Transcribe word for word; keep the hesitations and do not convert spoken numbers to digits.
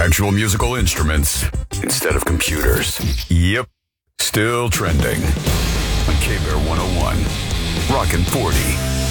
Actual musical instruments instead of computers. Yep, still trending. On K-Bear one oh one. Rockin' forty.